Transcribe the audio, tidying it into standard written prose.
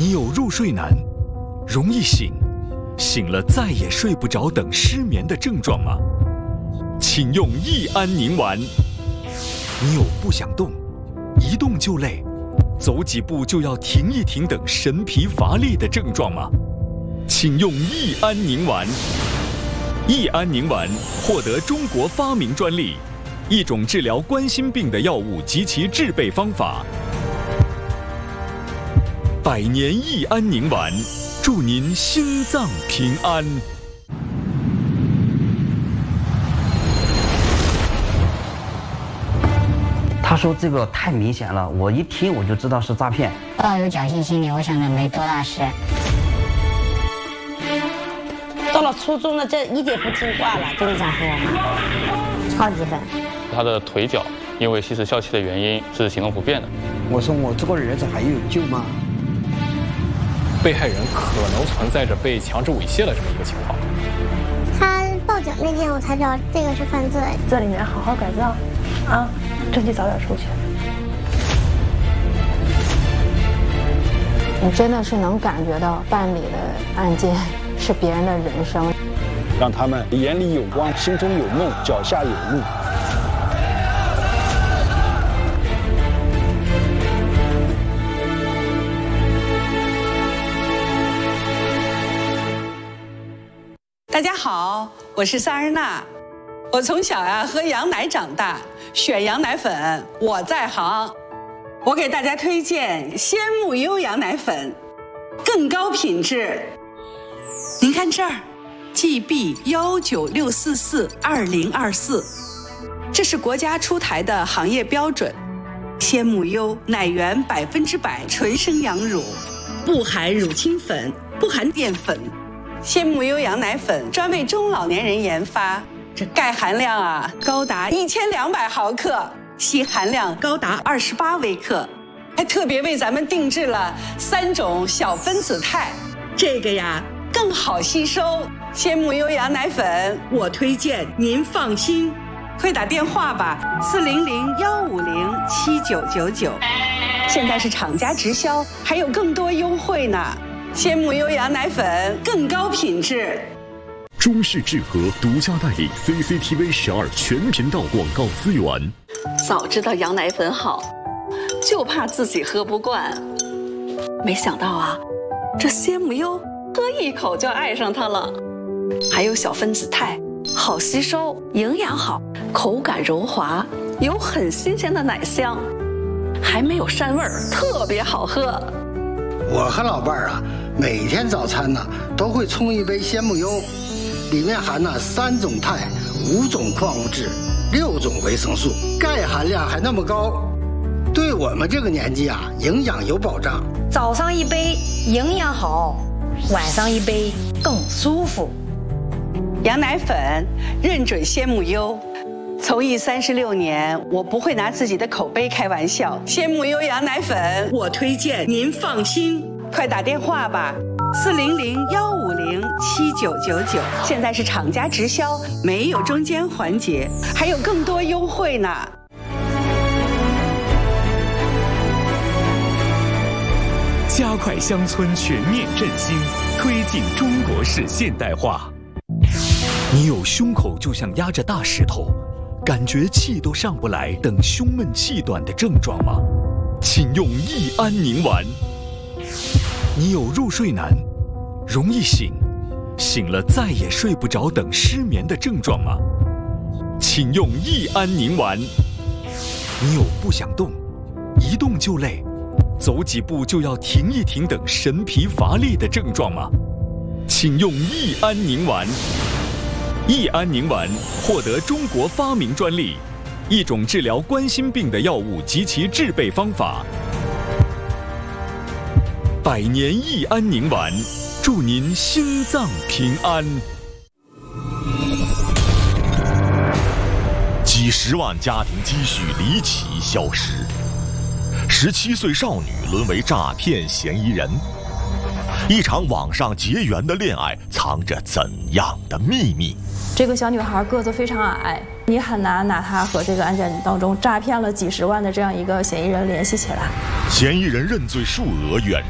你有入睡难、容易醒、醒了再也睡不着等失眠的症状吗？请用益安宁丸。你有不想动、一动就累、走几步就要停一停等神疲乏力的症状吗？请用益安宁丸。益安宁丸获得中国发明专利，一种治疗冠心病的药物及其制备方法。百年益安宁丸，祝您心脏平安。 他说这个太明显了，我一听我就知道是诈骗。 抱有侥幸心理，我想着没多大事。到了初中了，这一点不听话了，就想和我妈，超级狠。 他的腿脚因为吸食笑气的原因是行动不便的。 我说我这个儿子还有救吗？ 被害人可能存在着被强制猥亵的这么一个情况。 他报警那天我才知道这个是犯罪。 这里面好好改造，啊，争取早点出去。 你真的是能感觉到办理的案件是别人的人生， 让他们眼里有光，心中有梦，脚下有路。 大家好，我是萨日娜。我从小喝羊奶长大，选羊奶粉我在行。我给大家推荐鲜木优羊奶粉，更高品质。您看这儿 ，GB196442024，这是国家出台的行业标准。鲜木优奶源100%纯生羊乳，不含乳清粉，不含淀粉。鲜木优羊奶粉专为中老年人研发，这钙含量高达1200毫克，硒含量高达28微克，还特别为咱们定制了3种小分子肽，这个更好吸收。鲜木优羊奶粉，我推荐您放心，快打电话吧，400-150-7999，现在是厂家直销，还有更多优惠呢。鲜木优羊奶粉更高品质。 中视智和独家代理 CCTV 12全频道广告资源。 早知道羊奶粉好，就怕自己喝不惯。没想到这鲜木优喝一口就爱上它了。还有小分子肽，好吸收，营养好，口感柔滑，有很新鲜的奶香，还没有膻味儿，特别好喝。 我和老伴儿每天早餐都会冲一杯鲜木优，里面含3种肽、5种矿物质、6种维生素，钙含量还那么高，对我们这个年纪营养有保障。 早上一杯营养好，晚上一杯更舒服。 羊奶粉认准鲜木优。从艺36年，我不会拿自己的口碑开玩笑。鲜木优羊奶粉，我推荐您放心，快打电话吧，400-150-7999，现在是厂家直销，没有中间环节，还有更多优惠呢。 加快乡村全面振兴，推进中国式现代化。你有胸口就像压着大石头，感觉气都上不来等胸闷气短的症状吗？请用益安宁丸。你有入睡难、容易醒、醒了再也睡不着等失眠的症状吗？请用益安宁丸。你有不想动、一动就累、走几步就要停一停等神疲乏力的症状吗？请用益安宁丸。益安宁丸获得中国发明专利，一种治疗冠心病的药物及其制备方法。百年益安宁丸，祝您心脏平安。 几十万家庭积蓄离奇消失，17岁少女沦为诈骗嫌疑人。一场网上结缘的恋爱藏着怎样的秘密？ 这个小女孩个子非常矮，你很难拿她和这个案件当中诈骗了几10万的这样一个嫌疑人联系起来。 嫌疑人认罪数额远